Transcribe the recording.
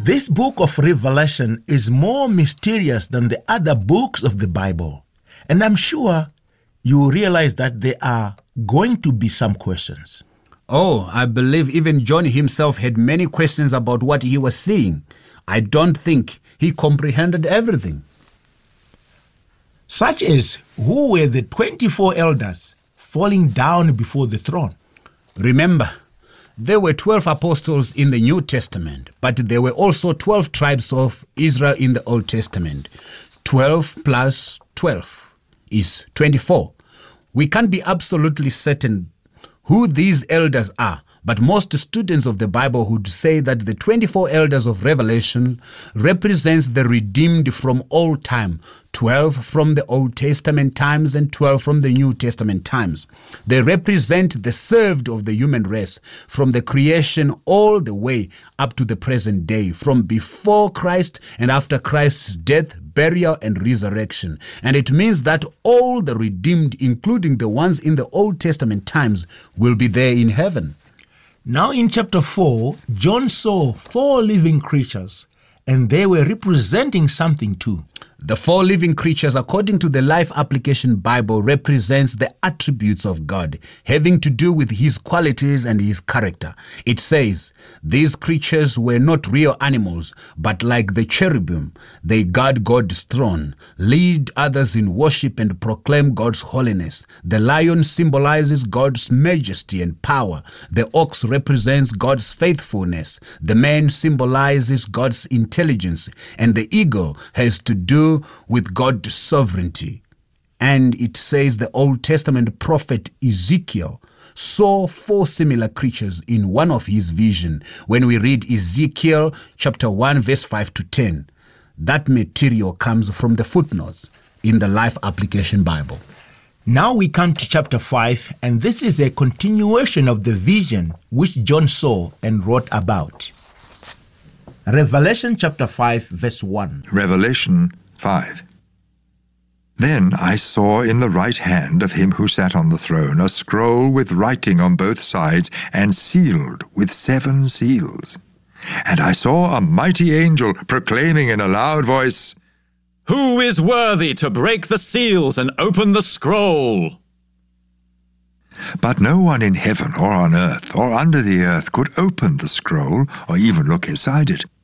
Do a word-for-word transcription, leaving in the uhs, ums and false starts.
This book of Revelation is more mysterious than the other books of the Bible. And I'm sure you realize that there are going to be some questions. Oh, I believe even John himself had many questions about what he was seeing. I don't think he comprehended everything. Such as, who were the twenty-four elders falling down before the throne? Remember, there were twelve apostles in the New Testament, but there were also twelve tribes of Israel in the Old Testament. twelve plus twelve is twenty-four. We can't be absolutely certain who these elders are, but most students of the Bible would say that the twenty-four elders of Revelation represents the redeemed from all time, twelve from the Old Testament times and twelve from the New Testament times. They represent the saved of the human race from the creation all the way up to the present day, from before Christ and after Christ's death, burial, and resurrection. And it means that all the redeemed, including the ones in the Old Testament times, will be there in heaven. Now in chapter four, John saw four living creatures, and they were representing something too. The four living creatures, according to the Life Application Bible, represents the attributes of God, having to do with his qualities and his character. It says, these creatures were not real animals, but like the cherubim, they guard God's throne, lead others in worship, and proclaim God's holiness. The lion symbolizes God's majesty and power. The ox represents God's faithfulness. The man symbolizes God's intelligence, and the eagle has to do with God's sovereignty. And it says the Old Testament prophet Ezekiel saw four similar creatures in one of his visions when we read Ezekiel chapter one verse five to ten. That material comes from the footnotes in the Life Application Bible. Now we come to chapter five, and this is a continuation of the vision which John saw and wrote about. Revelation chapter five verse one. Revelation five. Then I saw in the right hand of him who sat on the throne a scroll with writing on both sides and sealed with seven seals. And I saw a mighty angel proclaiming in a loud voice, "Who is worthy to break the seals and open the scroll?" But no one in heaven or on earth or under the earth could open the scroll or even look inside it.